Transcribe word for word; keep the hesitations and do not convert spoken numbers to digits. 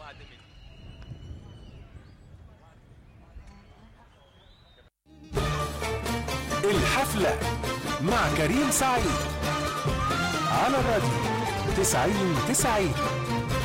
الحفلة مع كريم سعيد على الراديو تسعين تسعين.